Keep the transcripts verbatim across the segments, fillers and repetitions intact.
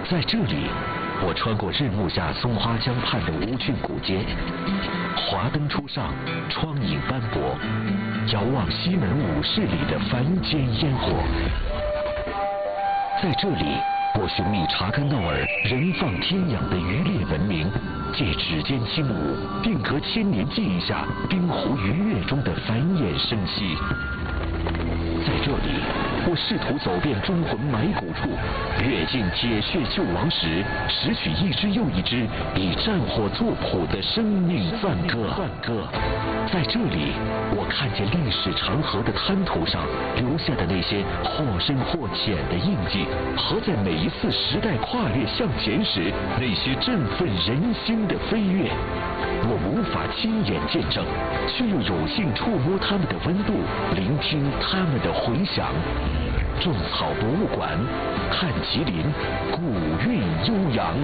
在这里，我穿过日暮下松花江畔的吴郡古街，华灯初上，窗影斑驳，遥望西门武士里的凡间烟火。在这里，我寻觅查干诺尔人放天养的渔猎文明，借指尖轻舞，定格千年记忆下冰湖鱼跃中的繁衍生息。在这里，我试图走遍忠魂埋骨处，阅尽铁血救亡时，拾取一支又一支以战火作谱的生命赞歌。在这里，我看见历史长河的滩涂上留下的那些或深或浅的印记，和在每一次时代跨越向前时那些振奋人心的飞跃。我无法亲眼见证，却又有幸触摸它们的温度，聆听它们的回响。种草博物馆，看麒麟，古韵悠扬。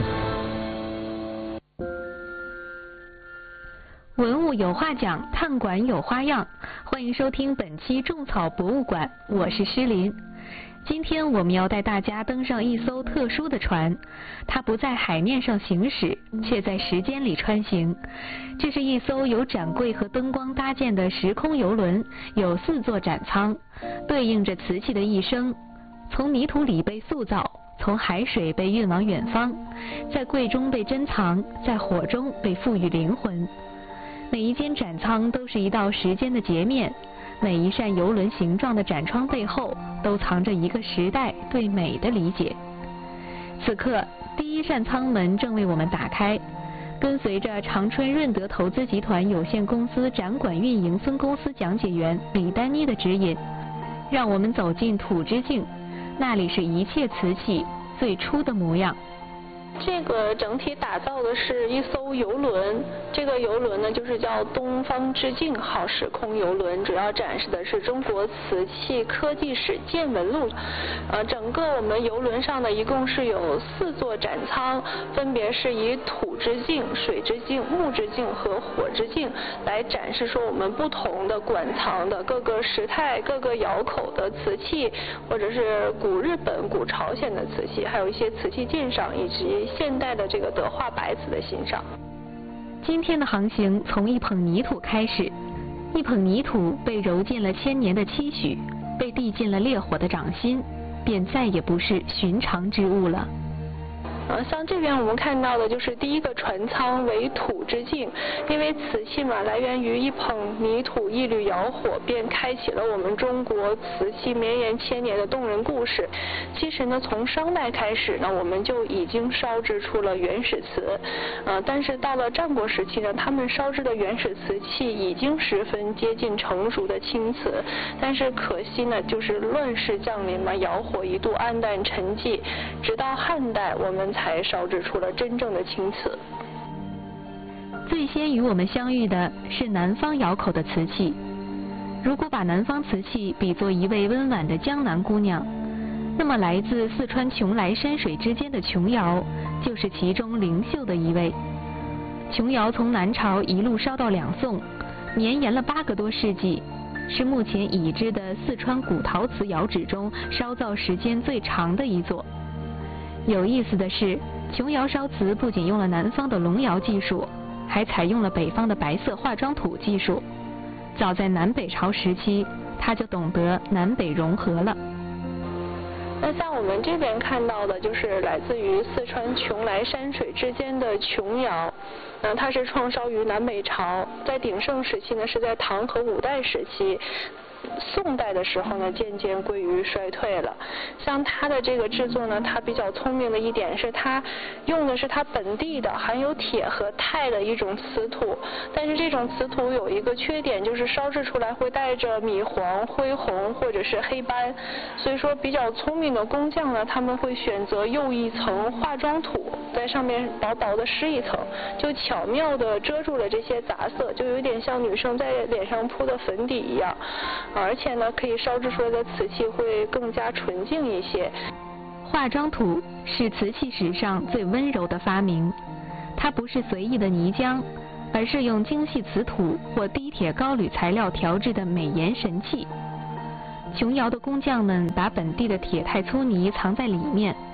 文物有话讲，探馆有花样。欢迎收听本期种草博物馆，我是诗琳。今天我们要带大家登上一艘特殊的船，它不在海面上行驶，却在时间里穿行。这是一艘由展柜和灯光搭建的时空游轮，有四座展舱，对应着瓷器的一生，从泥土里被塑造，从海水被运往远方，在柜中被珍藏，在火中被赋予灵魂。每一间展舱都是一道时间的截面，每一扇游轮形状的展窗背后都藏着一个时代对美的理解。此刻，第一扇舱门正为我们打开，跟随着长春润德投资集团有限公司展馆运营分公司讲解员李丹妮的指引，让我们走进土之境，那里是一切瓷器最初的模样。 这个整体打造的是一艘游轮，这个游轮呢就是叫东方之境号时空游轮，主要展示的是中国瓷器科技史见闻录。呃，整个我们游轮上呢一共是有四座展舱，分别是以土之境、水之境、木之境和火之境来展示说我们不同的馆藏的各个时态、各个窑口的瓷器，或者是古日本、古朝鲜的瓷器，还有一些瓷器鉴赏以及现代的这个德化白瓷的欣赏。 今天的航行从一捧泥土开始，一捧泥土被揉进了千年的期许，被递进了烈火的掌心，便再也不是寻常之物了。 呃，像这边我们看到的就是第一个船舱为土之境，因为瓷器嘛来源于一捧泥土一缕窑火，便开启了我们中国瓷器绵延千年的动人故事。其实呢，从商代开始呢，我们就已经烧制出了原始瓷，呃，但是到了战国时期呢，他们烧制的原始瓷器已经十分接近成熟的青瓷，但是可惜呢，就是乱世降临嘛，窑火一度黯淡沉寂，直到汉代我们才才烧制出了真正的青瓷。 最先与我们相遇的是南方窑口的瓷器。如果把南方瓷器比作一位温婉的江南姑娘，那么来自四川邛崃山水之间的琼窑就是其中灵秀的一位。琼窑从南朝一路烧到两宋，绵延了八个多世纪，是目前已知的四川古陶瓷窑址中烧造时间最长的一座。有意思的是，琼窑烧瓷不仅用了南方的龙窑技术，还采用了北方的白色化妆土技术。早在南北朝时期，他就懂得南北融合了。 那像我们这边看到的，就是来自于四川邛崃山水之间的琼窑。那它是创烧于南北朝，在鼎盛时期呢是在唐和五代时期。宋代的时候呢，渐渐归于衰退了。像它的这个制作呢，它比较聪明的一点是，它用的是它本地的含有铁和钛的一种瓷土，但是这种瓷土有一个缺点，就是烧制出来会带着米黄、灰红或者是黑斑。所以说，比较聪明的工匠呢，他们会选择用一层化妆土，在上面薄薄的施一层，就巧妙的遮住了这些杂色，就有点像女生在脸上铺的粉底一样。而且呢，可以烧制出来的瓷器会更加纯净一些。 化妆土是瓷器史上最温柔的发明，它不是随意的泥浆，而是用精细瓷土或低铁高铝材料调制的美颜神器。琼窑的工匠们把本地的铁钛粗泥藏在里面，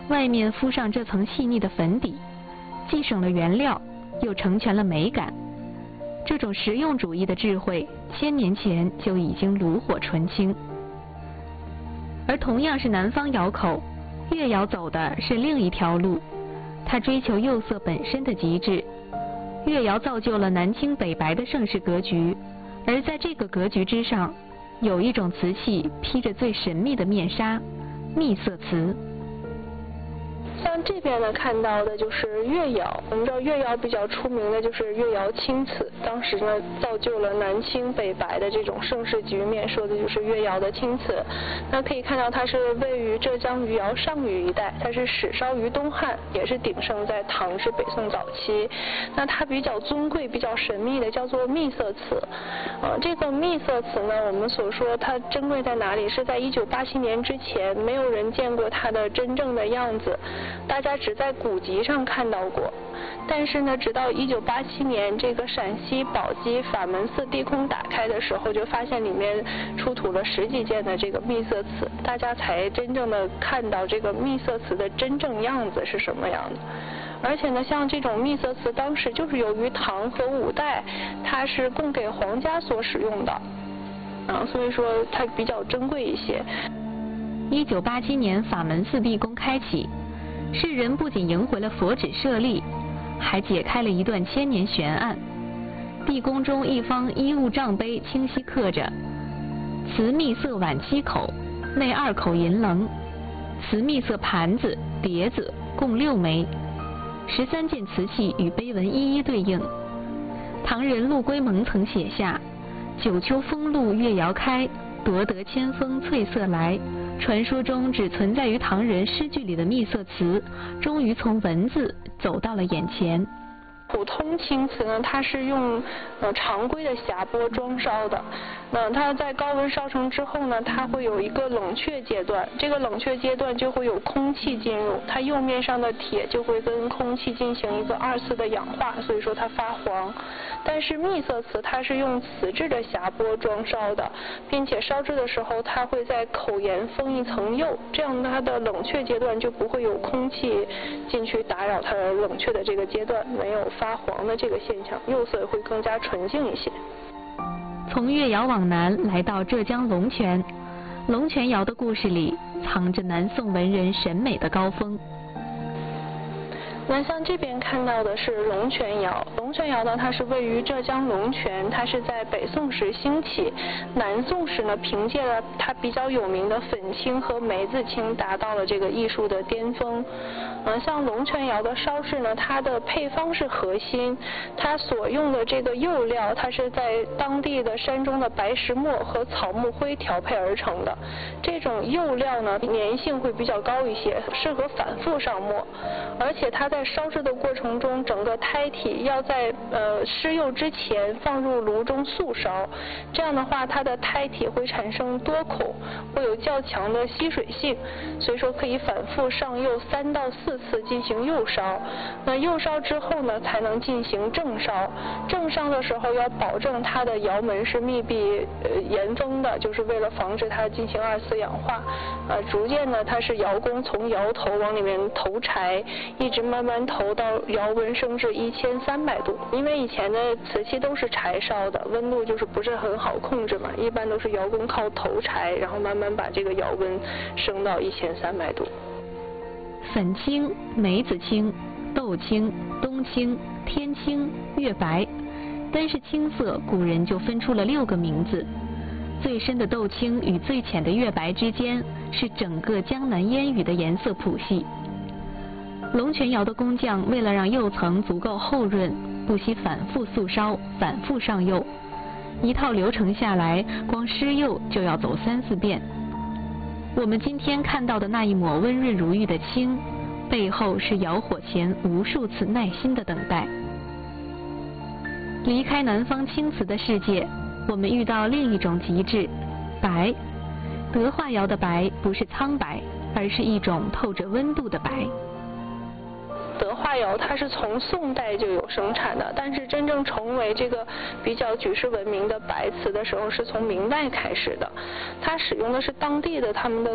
外面敷上这层细腻的粉底，既省了原料，又成全了美感。这种实用主义的智慧，千年前就已经炉火纯青。而同样是南方窑口，越窑走的是另一条路，它追求釉色本身的极致。越窑造就了南青北白的盛世格局，而在这个格局之上，有一种瓷器披着最神秘的面纱——秘色瓷。 像这边呢看到的就是越窑，我们知道越窑比较出名的就是越窑青瓷，当时呢造就了南青北白的这种盛世局面，说的就是越窑的青瓷。那可以看到它是位于浙江余姚上虞一带，它是始烧于东汉，也是鼎盛在唐至北宋早期。那它比较尊贵、比较神秘的叫做秘色瓷。呃，这个秘色瓷呢，我们所说它珍贵在哪里？是在一九八七年之前，没有人见过它的真正的样子。大家只在古籍上看到过，但是呢，直到一九八七年这个陕西宝鸡法门寺地空打开的时候，就发现里面出土了十几件的这个秘色瓷，大家才真正的看到这个秘色瓷的真正样子是什么样的。而且呢，像这种秘色瓷，当时就是由于唐和五代它是供给皇家所使用的，啊，所以说它比较珍贵一些。 一九八七年法门寺地宫开启，世人不仅迎回了佛指舍利，还解开了一段千年悬案。地宫中一方衣物帐碑清晰刻着瓷秘色碗七口，内二口银棱，瓷秘色盘子碟子共六枚，十三件瓷器与碑文一一对应。唐人陆龟蒙曾写下：九秋风露月遥开，夺得千峰翠色来。传说中只存在于唐人诗句里的秘色瓷，终于从文字走到了眼前。 普通青瓷呢，它是用呃常规的匣钵装烧的。那它在高温烧成之后呢，它会有一个冷却阶段，这个冷却阶段就会有空气进入，它釉面上的铁就会跟空气进行一个二次的氧化，所以说它发黄。但是秘色瓷它是用瓷质的匣钵装烧的，并且烧制的时候它会在口沿封一层釉，这样它的冷却阶段就不会有空气进去打扰它的冷却的这个阶段，没有发黄的这个现象，釉色会更加纯净一些。 从越窑往南来到浙江龙泉，龙泉窑的故事里藏着南宋文人审美的高峰。 那像这边看到的是龙泉窑，龙泉窑呢，它是位于浙江龙泉，它是在北宋时兴起，南宋时呢，凭借了它比较有名的粉青和梅子青，达到了这个艺术的巅峰。呃，像龙泉窑的烧制呢，它的配方是核心，它所用的这个釉料，它是在当地的山中的白石墨和草木灰调配而成的。这种釉料呢，粘性会比较高一些，适合反复上墨，而且它在烧制的过程中，整个胎体要在呃施釉之前放入炉中速烧，这样的话，它的胎体会产生多孔，会有较强的吸水性，所以说可以反复上釉三到四次进行釉烧。那釉烧之后呢，才能进行正烧。正烧的时候要保证它的窑门是密闭呃严封的，就是为了防止它进行二次氧化。呃，逐渐呢，它是窑工从窑头往里面投柴，一直慢慢投到窑温升至一千三百度。因为以前的瓷器都是柴烧的，温度就是不是很好控制嘛，一般都是窑工靠投柴，然后慢慢把这个窑温升到一千三百度。 粉青、梅子青、豆青、冬青、天青、月白，单是青色，古人就分出了六个名字。最深的豆青与最浅的月白之间，是整个江南烟雨的颜色谱系。龙泉窑的工匠为了让釉层足够厚润，不惜反复速烧，反复上釉，一套流程下来，光施釉就要走三四遍。我们今天看到的那一抹温润如玉的青，背后是窑火前无数次耐心的等待。离开南方青瓷的世界，我们遇到另一种极致——白。德化窑的白不是苍白，而是一种透着温度的白。 德化窑它是从宋代就有生产的，但是真正成为这个比较举世闻名的白瓷的时候，是从明代开始的。它使用的是当地的他们的